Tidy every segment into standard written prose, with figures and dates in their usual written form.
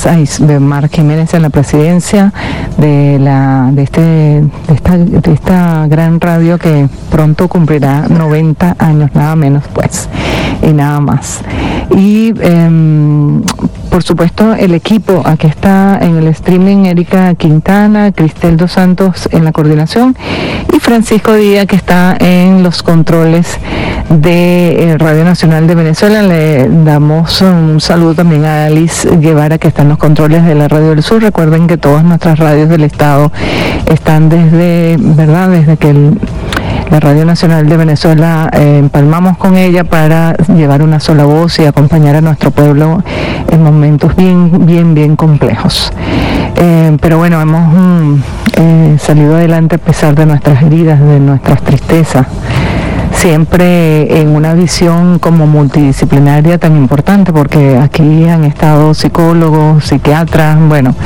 de Mark Jiménez en la presidencia de esta gran radio que pronto cumplirá 90 años, nada menos pues, y nada más. Y por supuesto el equipo, aquí está en el streaming Erika Quintana, Cristel dos Santos en la coordinación y Francisco Díaz, que está en los controles de Radio Nacional de Venezuela. Le damos un saludo también a Alice Guevara, que está en los controles de la Radio del Sur. Recuerden que todas nuestras radios del Estado están desde que la Radio Nacional de Venezuela empalmamos con ella para llevar una sola voz y acompañar a nuestro pueblo en momentos bien complejos. Pero bueno, hemos salido adelante a pesar de nuestras heridas, de nuestras tristezas, siempre en una visión como multidisciplinaria tan importante, porque aquí han estado psicólogos, psiquiatras,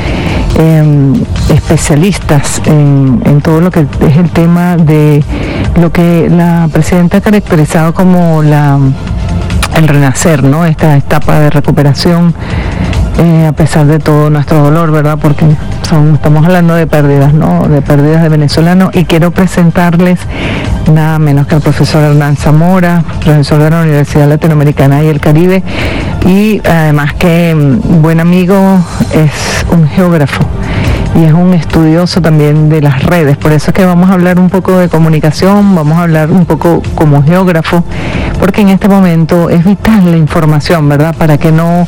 especialistas en todo lo que es el tema de lo que la presidenta ha caracterizado como el renacer, ¿no? Esta etapa de recuperación, a pesar de todo nuestro dolor, ¿verdad? Porque estamos hablando de pérdidas, ¿no? De pérdidas de venezolanos, y quiero presentarles nada menos que al profesor Hernán Zamora, profesor de la Universidad Latinoamericana y el Caribe, y además que buen amigo, es un geógrafo y es un estudioso también de las redes. Por eso es que vamos a hablar un poco de comunicación, vamos a hablar un poco como geógrafo, porque en este momento es vital la información, ¿verdad? Para que no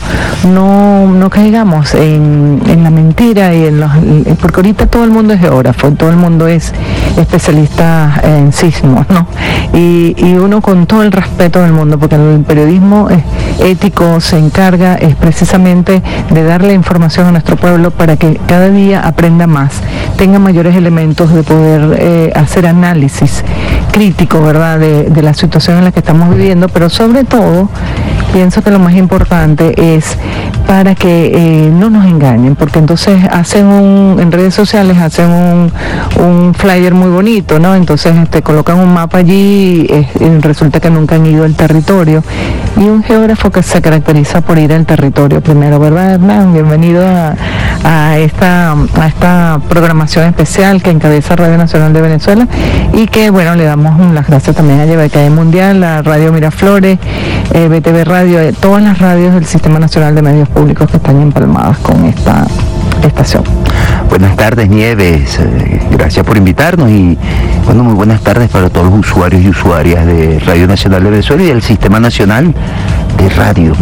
caigamos en la mentira porque ahorita todo el mundo es geógrafo, todo el mundo es especialista en sismos, ¿no? Y uno, con todo el respeto del mundo, porque el periodismo ético se encarga es precisamente de darle información a nuestro pueblo para que cada día aprenda más, tenga mayores elementos de poder hacer análisis crítico, ¿verdad?, de la situación en la que estamos viviendo, pero sobre todo pienso que lo más importante es para que no nos engañen, porque entonces en redes sociales hacen un flyer muy bonito, ¿no? Entonces colocan un mapa allí y resulta que nunca han ido al territorio, y un geógrafo que se caracteriza por ir al territorio primero, ¿verdad, Hernán? Bienvenido a esta programación especial que encabeza Radio Nacional de Venezuela, y que bueno, le damos las gracias también a YBKE Mundial, a Radio Miraflores, BTV Radio, todas las radios del Sistema Nacional de Medios Públicos que están empalmadas con esta estación. Buenas tardes, Nieves, gracias por invitarnos, y bueno, muy buenas tardes para todos los usuarios y usuarias de Radio Nacional de Venezuela y del Sistema Nacional de Radio.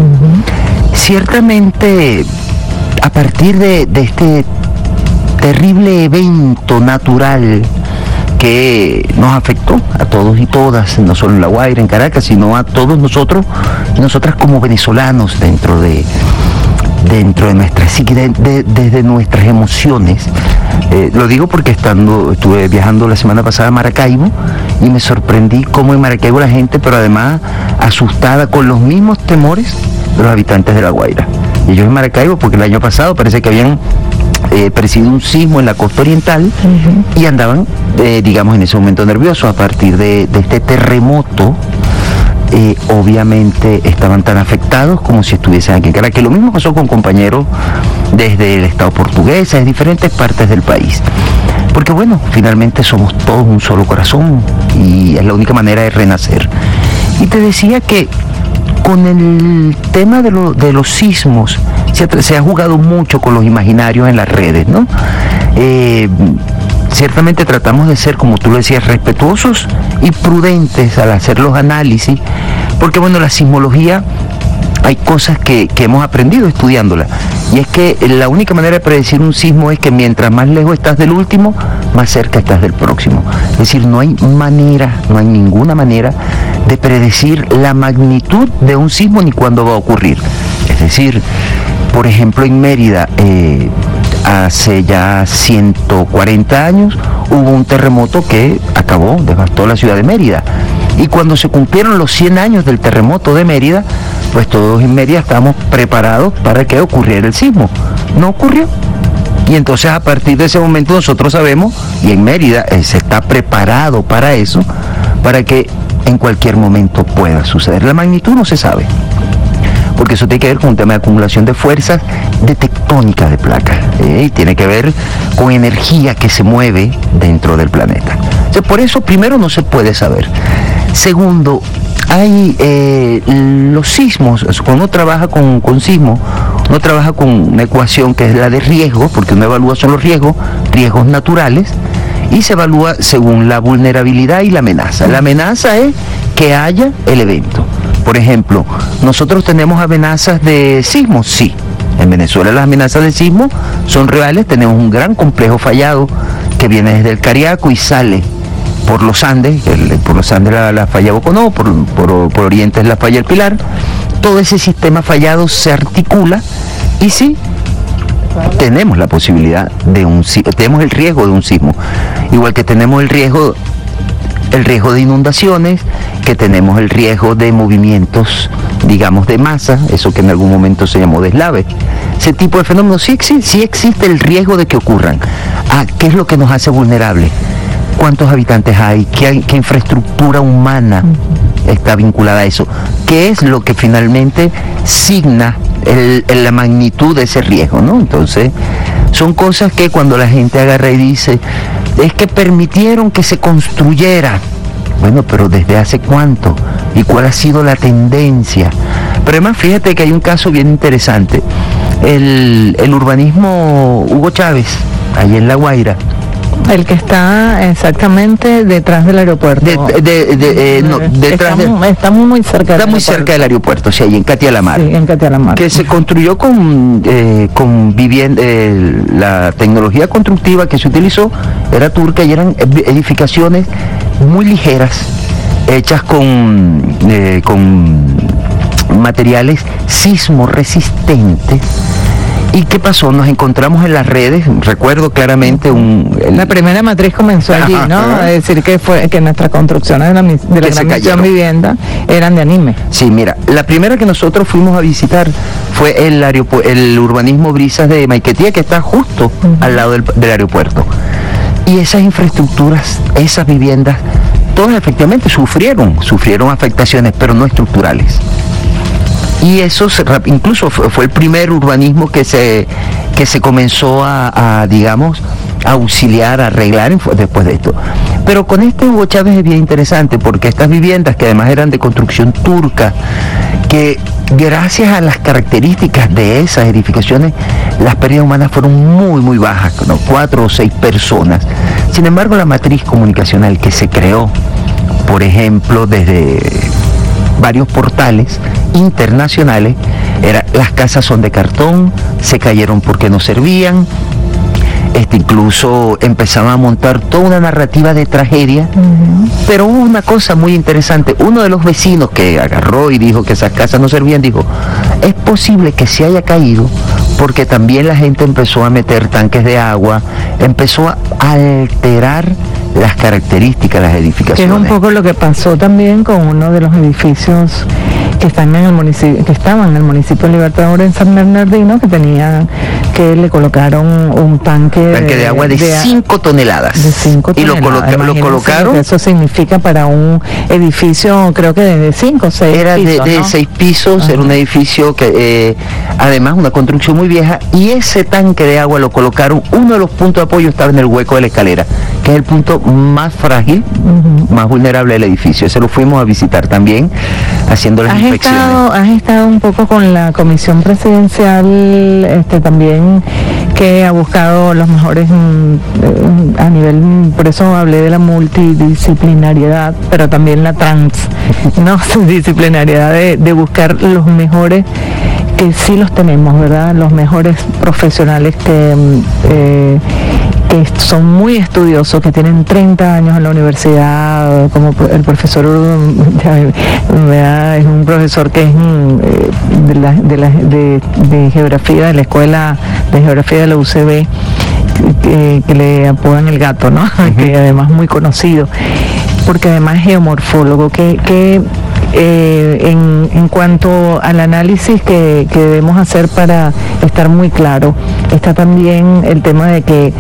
Ciertamente, a partir de este terrible evento natural que nos afectó a todos y todas, no solo en La Guaira, en Caracas, sino a todos nosotros y nosotras como venezolanos dentro de nuestra psique, desde nuestras emociones. Lo digo porque estuve viajando la semana pasada a Maracaibo y me sorprendí cómo en Maracaibo la gente, pero además asustada con los mismos temores de los habitantes de La Guaira. Y ellos en Maracaibo, porque el año pasado parece que habían presidido un sismo en la costa oriental, y andaban, digamos, en ese momento nerviosos a partir de este terremoto. Obviamente estaban tan afectados como si estuviesen aquí en Caracas. Lo mismo pasó con compañeros desde el Estado portugués, de diferentes partes del país. Porque bueno, finalmente somos todos un solo corazón y es la única manera de renacer. Y te decía que con el tema de los sismos se ha jugado mucho con los imaginarios en las redes, ¿no? Ciertamente tratamos de ser, como tú lo decías, respetuosos y prudentes al hacer los análisis, porque bueno, la sismología, hay cosas que hemos aprendido estudiándola, y es que la única manera de predecir un sismo es que mientras más lejos estás del último, más cerca estás del próximo. Es decir, no hay ninguna manera de predecir la magnitud de un sismo ni cuándo va a ocurrir. Es decir, por ejemplo, en Mérida, hace ya 140 años hubo un terremoto que devastó la ciudad de Mérida, y cuando se cumplieron los 100 años del terremoto de Mérida, pues todos en Mérida estábamos preparados para que ocurriera el sismo. No ocurrió, y entonces a partir de ese momento nosotros sabemos, y en Mérida se está preparado para eso, para que en cualquier momento pueda suceder. La magnitud no se sabe. porque eso tiene que ver con un tema de acumulación de fuerzas, de tectónica de placas, y tiene que ver con energía que se mueve dentro del planeta. Entonces, por eso, primero, no se puede saber. Segundo, hay los sismos. Cuando uno trabaja con sismos, uno trabaja con una ecuación que es la de riesgo, porque uno evalúa son los riesgos naturales, y se evalúa según la vulnerabilidad y la amenaza. La amenaza es que haya el evento. Por ejemplo, nosotros tenemos amenazas de sismos, sí. En Venezuela las amenazas de sismo son reales. Tenemos un gran complejo fallado que viene desde el Cariaco y sale por los Andes, por los Andes la falla Boconó, por Oriente es la falla El Pilar. Todo ese sistema fallado se articula y sí, tenemos la posibilidad tenemos el riesgo de un sismo, igual que tenemos el riesgo de inundaciones, que tenemos el riesgo de movimientos, digamos, de masa, eso que en algún momento se llamó deslave. Ese tipo de fenómenos sí existe el riesgo de que ocurran. ¿Qué es lo que nos hace vulnerables? ¿Cuántos habitantes hay? ¿Qué infraestructura humana está vinculada a eso? ¿Qué es lo que finalmente signa la magnitud de ese riesgo, ¿no? Entonces, son cosas que cuando la gente agarra y dice, es que permitieron que se construyera. Bueno, pero ¿desde hace cuánto? ¿Y cuál ha sido la tendencia? Pero además, fíjate que hay un caso bien interesante. El urbanismo Hugo Chávez, ahí en La Guaira. El que está exactamente detrás del aeropuerto. Estamos muy cerca. Está muy cerca del aeropuerto, sí, ahí en Catia la Mar. Sí, en Catia la Mar. Que se construyó con vivienda, la tecnología constructiva que se utilizó era turca y eran edificaciones muy ligeras, hechas con materiales sismo resistentes. ¿Y qué pasó? Nos encontramos en las redes, recuerdo claramente la primera matriz comenzó allí, ¿no? Es decir, que nuestras construcciones de la Gran Misión Vivienda eran de anime. Sí, mira, la primera que nosotros fuimos a visitar fue el urbanismo Brisas de Maiquetía, que está justo al lado del aeropuerto. Y esas infraestructuras, esas viviendas, todas efectivamente sufrieron afectaciones, pero no estructurales. Y eso incluso fue el primer urbanismo que se comenzó a digamos, a auxiliar, a arreglar después de esto. Pero con este Hugo Chávez es bien interesante, porque estas viviendas, que además eran de construcción turca, que gracias a las características de esas edificaciones, las pérdidas humanas fueron muy, muy bajas, ¿no? 4 o 6 personas. Sin embargo, la matriz comunicacional que se creó, por ejemplo, desde varios portales internacionales, las casas son de cartón, se cayeron porque no servían, incluso empezaban a montar toda una narrativa de tragedia. Pero hubo una cosa muy interesante. Uno de los vecinos que agarró y dijo que esas casas no servían, dijo, es posible que se haya caído porque también la gente empezó a meter tanques de agua, empezó a alterar las características de las edificaciones. Que es un poco lo que pasó también con uno de los edificios que estaban en el municipio de Libertador, en San Bernardino, que le colocaron un tanque de agua de 5 toneladas. De 5 toneladas. Y lo colocaron. Eso significa para un edificio, creo que de 5 o 6 pisos. Era de 6 pisos, era un edificio que, además, una construcción muy vieja, y ese tanque de agua lo colocaron, uno de los puntos de apoyo estaba en el hueco de la escalera, que es el punto más frágil, más vulnerable del edificio. Ese lo fuimos a visitar también, haciendo las inspecciones. Has estado un poco con la comisión presidencial también, que ha buscado los mejores a nivel, por eso hablé de la multidisciplinariedad, pero también la transdisciplinariedad de buscar los mejores, que sí los tenemos, ¿verdad? Los mejores profesionales que son muy estudiosos, que tienen 30 años en la universidad, como el profesor, es un profesor que es de geografía, de la Escuela de Geografía de la UCB, que le apodan el gato, ¿no? Que además muy conocido, porque además es geomorfólogo, que en cuanto al análisis que debemos hacer para estar muy claro, está también el tema de que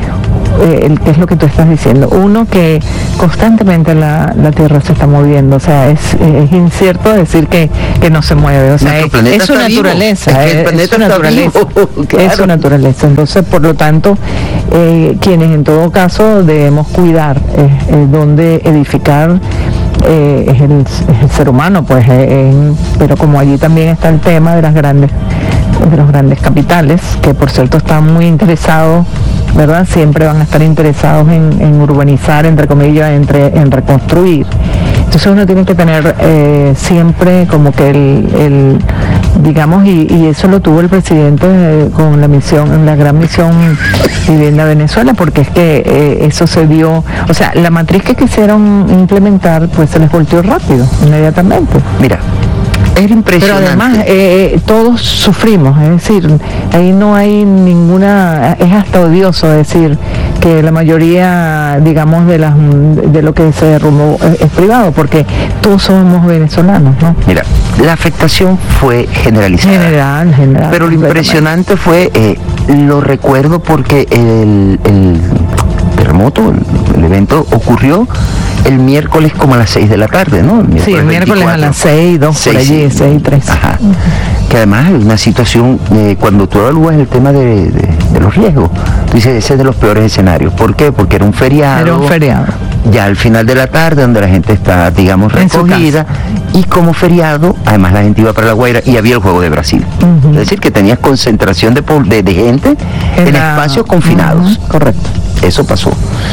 ¿qué es lo que tú estás diciendo? Uno, que constantemente la Tierra se está moviendo, o sea, es incierto decir que no se mueve, o sea, es su naturaleza, es su naturaleza, es su naturaleza. Entonces, por lo tanto, quienes en todo caso debemos cuidar donde edificar es el ser humano, pues, pero como allí también está el tema de los grandes capitales, que por cierto están muy interesados, ¿verdad? Siempre van a estar interesados en urbanizar, entre comillas, en reconstruir. Entonces uno tiene que tener siempre como que digamos, y eso lo tuvo el presidente con la gran misión Vivienda Venezuela, porque es que eso se dio, o sea, la matriz que quisieron implementar, pues se les volteó rápido, inmediatamente. Mira, es impresionante. Pero además todos sufrimos, es decir, ahí no hay ninguna, es hasta odioso decir que la mayoría, digamos, de lo que se derrumbó es privado, porque todos somos venezolanos, ¿no? Mira, la afectación fue generalizada. General. Pero lo impresionante fue, lo recuerdo porque el terremoto, el evento ocurrió el miércoles como a las 6 de la tarde, ¿no? El miércoles a las 6, 2 por allí, 6, 3. Ajá. Que además es una situación, cuando tú evalúas el tema de los riesgos, tú dices, ese es de los peores escenarios. ¿Por qué? Porque era un feriado. Era un feriado. Ya al final de la tarde, donde la gente está, digamos, recogida, y como feriado, además la gente iba para La Guaira y había el Juego de Brasil. Es decir, que tenías concentración de gente en espacios confinados. Correcto. Eso pasó.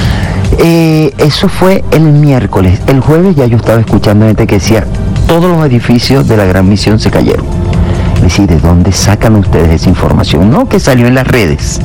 Eso fue el miércoles. El jueves ya yo estaba escuchando gente que decía, todos los edificios de la Gran Misión se cayeron. Es decir, ¿de dónde sacan ustedes esa información? No, que salió en las redes.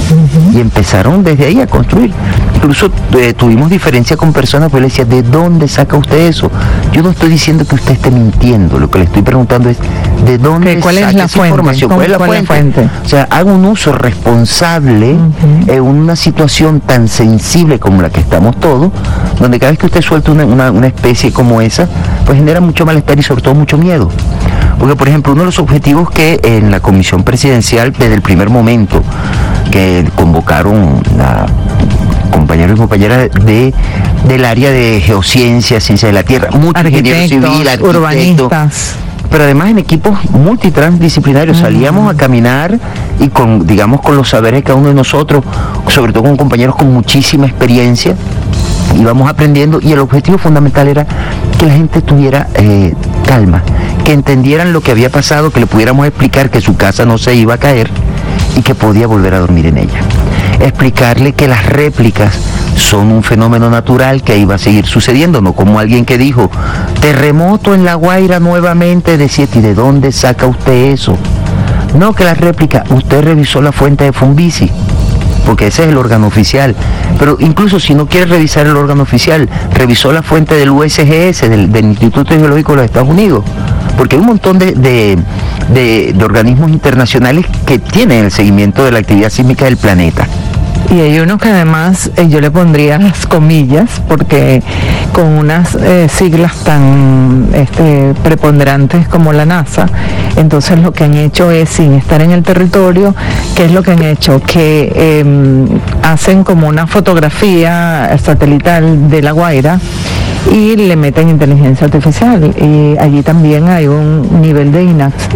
Y empezaron desde ahí a construir. Incluso tuvimos diferencia con personas, pues le decía, ¿de dónde saca usted eso? Yo no estoy diciendo que usted esté mintiendo, lo que le estoy preguntando es, ¿de dónde ¿cuál saca es la esa fuente? información? ¿Cuál es la fuente? O sea, haga un uso responsable en una situación tan sensible como la que estamos todos, donde cada vez que usted suelta una especie como esa, pues genera mucho malestar y sobre todo mucho miedo. Porque, por ejemplo, uno de los objetivos que en la comisión presidencial, desde el primer momento que convocaron a compañeros y compañeras del área de geociencias, ciencia de la tierra, muchos ingenieros civiles, urbanistas, pero además en equipos multitransdisciplinarios, salíamos a caminar y con los saberes de cada uno de nosotros, sobre todo con compañeros con muchísima experiencia, íbamos aprendiendo, y el objetivo fundamental era que la gente tuviera calma, que entendieran lo que había pasado, que le pudiéramos explicar que su casa no se iba a caer y que podía volver a dormir en ella. Explicarle que las réplicas son un fenómeno natural que iba a seguir sucediendo, no como alguien que dijo, terremoto en La Guaira nuevamente de 7, ¿y de dónde saca usted eso? No, que las réplicas, usted revisó la fuente de Funvici, porque ese es el órgano oficial, pero incluso si no quiere revisar el órgano oficial, revisó la fuente del USGS, del Instituto Geológico de los Estados Unidos, porque hay un montón de organismos internacionales que tienen el seguimiento de la actividad sísmica del planeta. Y hay unos que además yo le pondría las comillas, porque con unas siglas tan preponderantes como la NASA, entonces lo que han hecho es, sin estar en el territorio, ¿qué es lo que han hecho? Que hacen como una fotografía satelital de La Guaira y le meten inteligencia artificial, y allí también hay un nivel de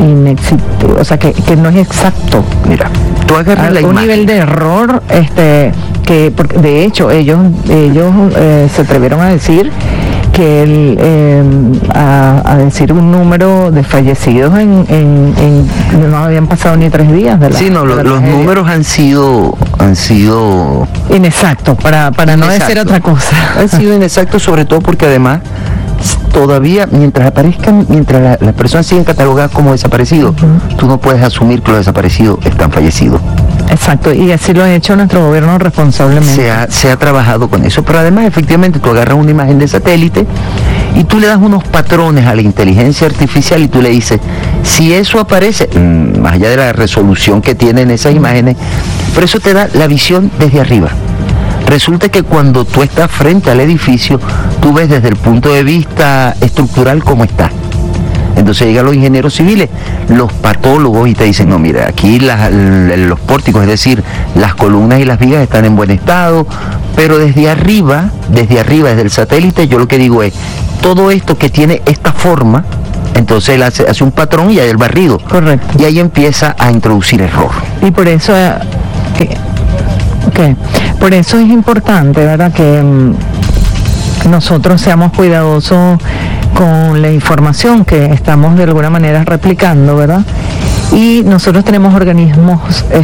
o sea, que no es exacto. Mira, tú agarras la imagen. Un nivel de error, que porque de hecho ellos se atrevieron a decir que a decir un número de fallecidos no habían pasado ni 3 días de la. Sí, no, los números han sido inexactos, para no decir otra cosa. Han sido inexactos, sobre todo porque además todavía mientras las personas siguen catalogadas como desaparecidos, tú no puedes asumir que los desaparecidos están fallecidos. Exacto, y así lo ha hecho nuestro gobierno responsablemente. Se ha trabajado con eso, pero además efectivamente tú agarras una imagen de satélite y tú le das unos patrones a la inteligencia artificial y tú le dices, si eso aparece, más allá de la resolución que tienen esas imágenes, pero eso te da la visión desde arriba. Resulta que cuando tú estás frente al edificio, tú ves desde el punto de vista estructural cómo está. Entonces llegan los ingenieros civiles, los patólogos y te dicen, no, mira, aquí los pórticos, es decir, las columnas y las vigas están en buen estado, pero desde arriba, desde el satélite, yo lo que digo es, todo esto que tiene esta forma, entonces él hace un patrón y hay el barrido. Correcto. Y ahí empieza a introducir error. Y por eso, por eso es importante, ¿verdad?, que nosotros seamos cuidadosos con la información que estamos de alguna manera replicando, ¿verdad? Y nosotros tenemos organismos,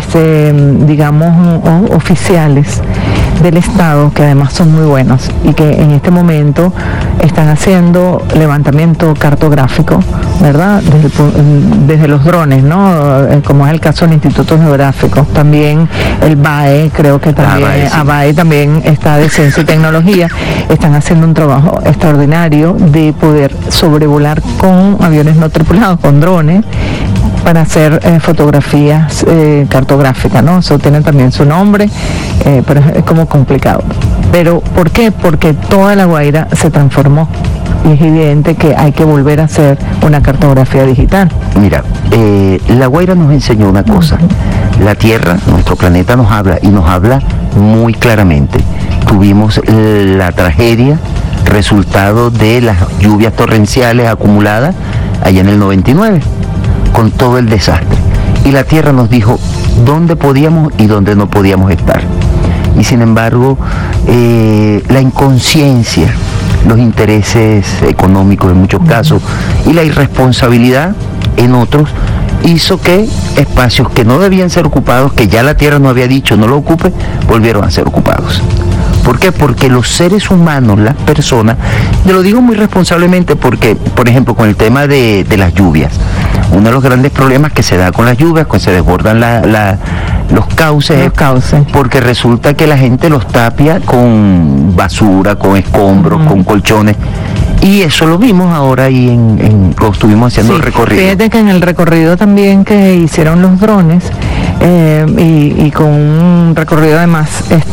digamos, oficiales del Estado, que además son muy buenos y que en este momento están haciendo levantamiento cartográfico, ¿verdad? Desde los drones, ¿no? Como es el caso del Instituto Geográfico. También el BAE, creo que también, ABAE también está de Ciencia y Tecnología, están haciendo un trabajo extraordinario de poder sobrevolar con aviones no tripulados, con drones, para hacer fotografías cartográficas, ¿no? Eso tiene también su nombre, pero es como complicado. Pero ¿por qué? Porque toda La Guaira se transformó y es evidente que hay que volver a hacer una cartografía digital. Mira, La Guaira nos enseñó una cosa. La Tierra, nuestro planeta, nos habla y nos habla muy claramente. Tuvimos la tragedia resultado de las lluvias torrenciales acumuladas allá en el 99, con todo el desastre. Y la Tierra nos dijo dónde podíamos y dónde no podíamos estar. Y sin embargo, la inconsciencia, los intereses económicos en muchos casos y la irresponsabilidad en otros hizo que espacios que no debían ser ocupados, que ya la Tierra nos había dicho no lo ocupe, volvieron a ser ocupados. ¿Por qué? Porque los seres humanos, las personas, yo lo digo muy responsablemente porque, por ejemplo, con el tema de las lluvias, uno de los grandes problemas que se da con las lluvias, cuando se desbordan los cauces, porque resulta que la gente los tapia con basura, con escombros, con colchones. Y eso lo vimos ahora y lo estuvimos haciendo el recorrido. Fíjate que en el recorrido también que hicieron los drones, y con un recorrido además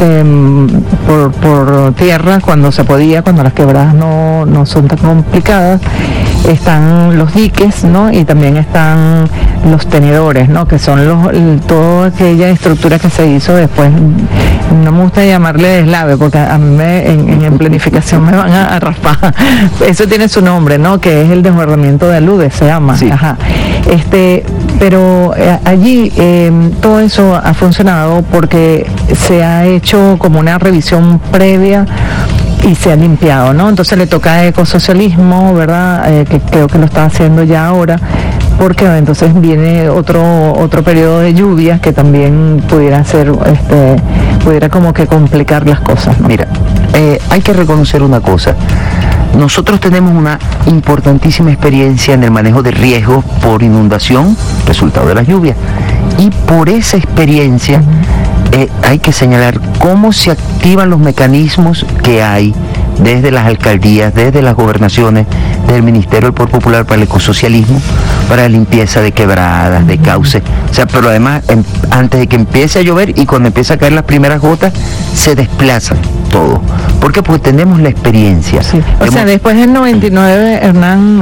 por tierra cuando se podía, cuando las quebradas no son tan complicadas, están los diques, ¿no? Y también están los tenedores, ¿no? Que son toda aquella estructura que se hizo después. No me gusta llamarle deslave porque a mí en planificación me van a raspar. Eso tiene su nombre, ¿no? Que es el desbordamiento de aludes, se llama. Sí. Ajá. Pero allí todo eso ha funcionado porque se ha hecho como una revisión previa y se ha limpiado, ¿no? Entonces le toca a ecosocialismo, ¿verdad? Que creo que lo está haciendo ya ahora, porque entonces viene otro periodo de lluvias que también pudiera ser, pudiera como que complicar las cosas, ¿no? Mira, hay que reconocer una cosa. Nosotros tenemos una importantísima experiencia en el manejo de riesgos por inundación, resultado de las lluvias. Y por esa experiencia hay que señalar cómo se activan los mecanismos que hay desde las alcaldías, desde las gobernaciones, desde el Ministerio del Poder Popular para el Ecosocialismo, para la limpieza de quebradas, de cauces. O sea, pero además, antes de que empiece a llover y cuando empieza a caer las primeras gotas, se desplaza todo. ¿Por qué? Porque tenemos la experiencia. Sí. O sea, después del 99, Hernán,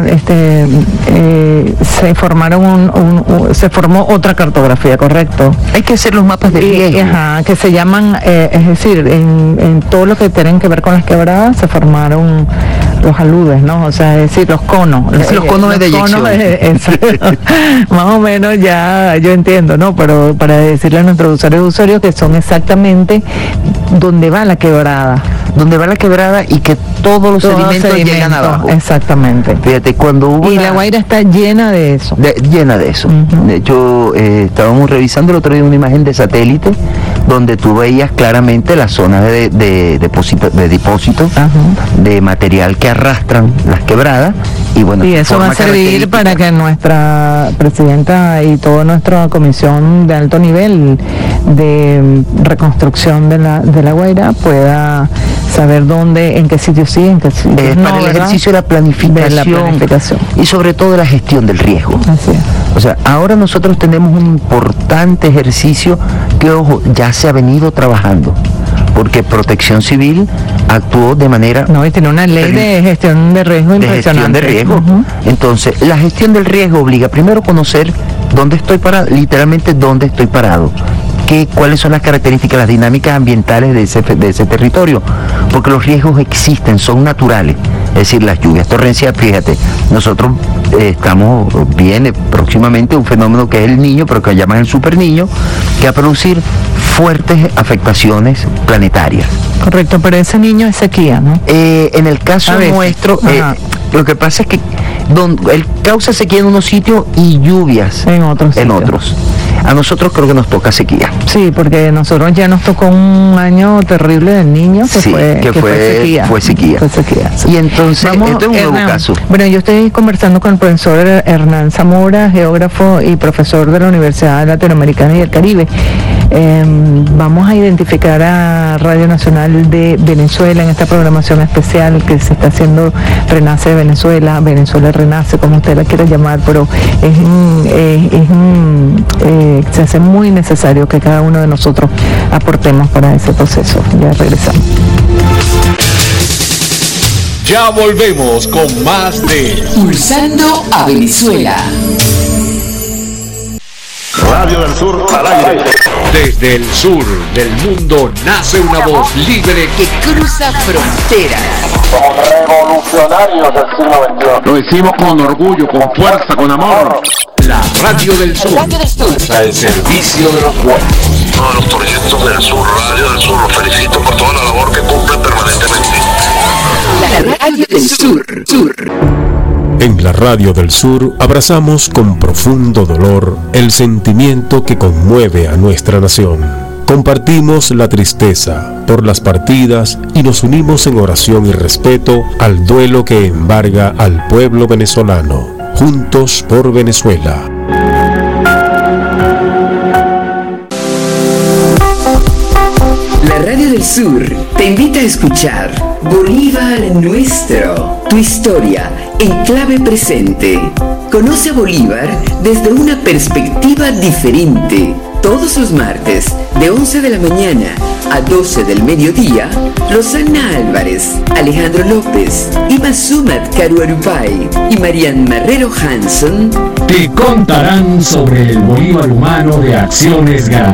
se formó otra cartografía, ¿correcto? Hay que hacer los mapas de riesgo. Que se llaman, es decir, en todo lo que tienen que ver con las quebradas, se formaron los aludes, ¿no? O sea, es decir, los conos. Los conos de deyección. Más o menos ya yo entiendo, ¿no? Pero para decirle a nuestros usuarios que son exactamente donde va la quebrada. Donde va la quebrada y que todos los sedimentos llegan abajo. Exactamente. Fíjate, cuando hubo... Y La Guaira está llena de eso. Llena de eso. De hecho, estábamos revisando el otro día una imagen de satélite donde tú veías claramente las zonas de depósito de material que arrastran las quebradas. Y bueno, y eso va a servir para que nuestra presidenta y toda nuestra comisión de alto nivel de reconstrucción de la Guaira pueda saber dónde, en qué sitio sí, en qué sitio no, para el ejercicio de la planificación y sobre todo de la gestión del riesgo. Así es. O sea, ahora nosotros tenemos un importante ejercicio que, ojo, ya se ha venido trabajando, porque Protección Civil actuó de manera... No, y tiene una ley de gestión de riesgo impresionante. De gestión de riesgo. Entonces, la gestión del riesgo obliga primero a conocer dónde estoy parado, literalmente dónde estoy parado. Cuáles son las características, las dinámicas ambientales de ese territorio, porque los riesgos existen, son naturales, es decir, las lluvias torrenciales. Fíjate, nosotros viene próximamente un fenómeno que es el Niño, pero que llaman el super Niño, que va a producir fuertes afectaciones planetarias. Correcto, pero ese Niño es sequía, ¿no? En el caso nuestro, lo que pasa es que él causa sequía en unos sitios y lluvias en otros. A nosotros creo que nos toca sequía. Sí, porque nosotros ya nos tocó un año terrible del Niño, que fue sequía. Fue sequía. Sí. Y entonces, este es un nuevo caso. Bueno, yo estoy conversando con el profesor Hernán Zamora, geógrafo y profesor de la Universidad Latinoamericana y del Caribe. Vamos a identificar a Radio Nacional de Venezuela en esta programación especial que se está haciendo Renace Venezuela, Venezuela Renace, como usted la quiera llamar, pero se hace muy necesario que cada uno de nosotros aportemos para ese proceso. Ya regresamos. Ya volvemos con más de Pulsando a Venezuela. Radio del Sur al aire. Desde el sur del mundo nace una voz libre que cruza fronteras. Somos revolucionarios del siglo XXI. Lo decimos con orgullo, con fuerza, con amor. La Radio del Sur. Radio del Sur. Al servicio de los pueblos. Todos los proyectos del Sur, Radio del Sur, los felicito por toda la labor que cumplen permanentemente. La Radio del Sur. En la Radio del Sur abrazamos con profundo dolor el sentimiento que conmueve a nuestra nación. Compartimos la tristeza por las partidas y nos unimos en oración y respeto al duelo que embarga al pueblo venezolano. Juntos por Venezuela. La Radio del Sur te invita a escuchar Bolívar Nuestro, tu historia en clave presente. Conoce a Bolívar desde una perspectiva diferente. Todos los martes, de 11 de la mañana a 12 del mediodía, Rosana Álvarez, Alejandro López, Ima Sumat Caruarupay y Marian Marrero Hanson te contarán sobre el Bolívar humano de Acciones Grandes.